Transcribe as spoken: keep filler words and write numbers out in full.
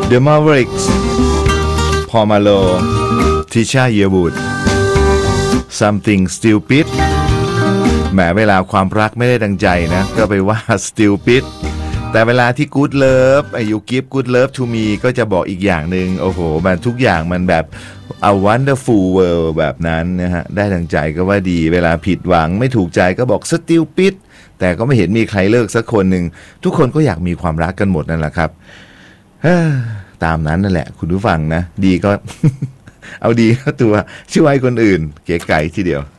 The Mavericks พอมาโล Tisha Yearwood Something Stupid แหมเวลาความรักไม่ได้ดังใจนะก็ไปว่า Stupid แต่เวลาที่ Good Love อายุ Give Good Love to Me ก็จะบอกอีกอย่างหนึ่งโอ้โหมันทุกอย่างมันแบบ A Wonderful World แบบนั้นนะฮะได้ดังใจก็ว่าดีเวลาผิดหวังไม่ถูกใจก็บอก Stupid แต่ก็ไม่เห็นมีใครเลิกสักคนหนึ่งทุกคนก็อยากมีความรักกันหมดนั่นแหละครับตามนั้นนั่นแหละคุณผู้ฟังนะดีก็ เอาดีเข้าตัวช่วยคนอื่นเก๋ไก๋ทีเดียว